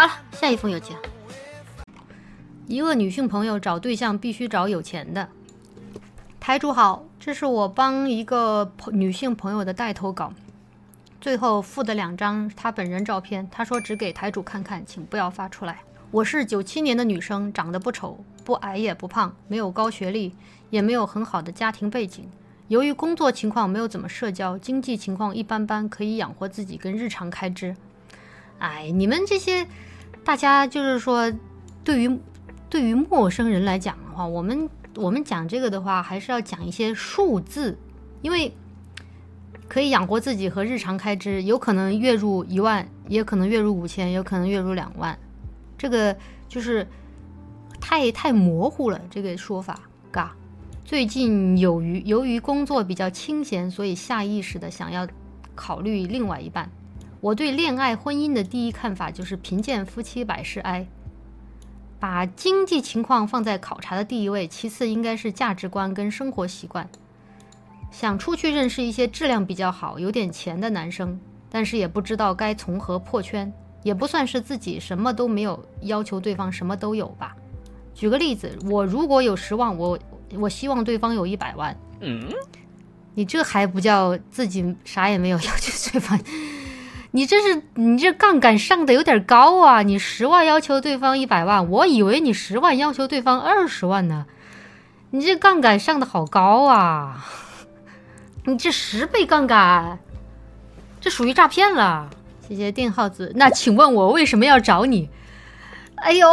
好了，下一封邮件。一个女性朋友找对象必须找有钱的。台主好，这是我帮一个女性朋友的带头稿，最后附的2张她本人照片，她说只给台主看看，请不要发出来。我是97年的女生，长得不丑，不矮也不胖，没有高学历，也没有很好的家庭背景。由于工作情况没有怎么社交，经济情况一般般，可以养活自己跟日常开支。哎，你们这些大家就是说对于陌生人来讲的话，我们讲这个的话还是要讲一些数字，因为可以养活自己和日常开支，有可能月入1万，也可能月入5000，有可能月入2万，这个就是太模糊了，这个说法嘎。最近由于工作比较清闲，所以下意识的想要考虑另外一半。我对恋爱婚姻的第一看法就是贫贱夫妻百事哀，把经济情况放在考察的第一位，其次应该是价值观跟生活习惯。想出去认识一些质量比较好、有点钱的男生，但是也不知道该从何破圈，也不算是自己什么都没有，要求对方什么都有吧。举个例子，我如果有10万，我希望对方有100万。你这还不叫自己啥也没有要求对方？你这杠杆上的有点高啊！你10万要求对方100万，我以为你10万要求对方20万呢。你这杠杆上的好高啊！你这10倍杠杆，这属于诈骗了。谢谢电耗子。那请问我为什么要找你？哎呦，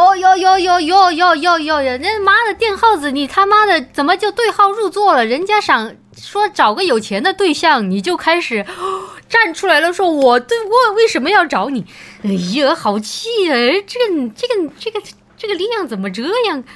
人家妈的电耗子，你他妈的怎么就对号入座了？人家想说找个有钱的对象，你就开始站出来了，说我为什么要找你？哎呀，好气啊！这个力量怎么这样？